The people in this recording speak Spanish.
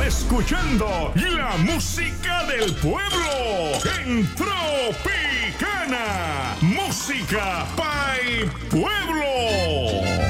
Están escuchando la música del pueblo en Tropicana. Música Pay Pueblo.